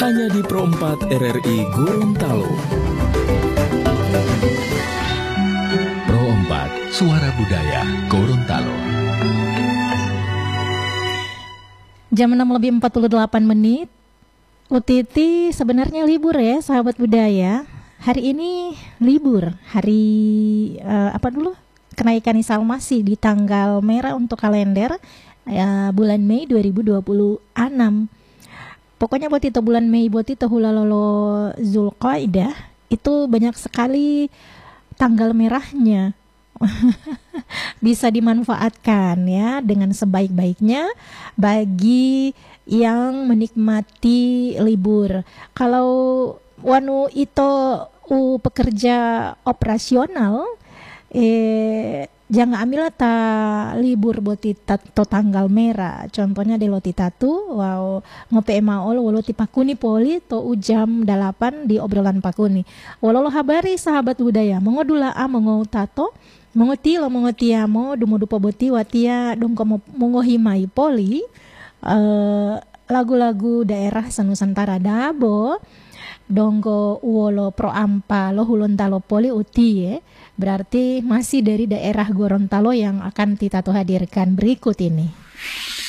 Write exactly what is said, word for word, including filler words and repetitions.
hanya di Pro empat R R I Gorontalo. Pro empat, Suara Budaya Gorontalo. Jam enam lebih empat puluh delapan menit. U T T sebenarnya libur ya, sahabat budaya. Hari ini libur, hari uh, apa dulu? Kenaikan Salmasi di tanggal merah untuk kalender uh, bulan Mei dua ribu dua puluh enam. Pokoknya buat itu bulan Mei, buat itu hulalolo Zulqaidah itu banyak sekali tanggal merahnya. Bisa dimanfaatkan ya dengan sebaik-baiknya bagi yang menikmati libur. Kalau wanu itu u pekerja operasional, eh jangan ambil ta libur buat tita to tanggal merah. Contohnya di lotita tu, wow ngope emaol walau ti pakuni poli to ujam delapan di obrolan pakuni. Walau lo habari sahabat budaya, mengodula a mengo tato, mengoti lo mengoti amo dumo dupo boti watia dongko mengohimai poli uh, lagu-lagu daerah Sanusantara dabo. Donggo uolo pro ampa lo hulontalo poli uti ya. Berarti masih dari daerah Gorontalo yang akan Tita hadirkan berikut ini.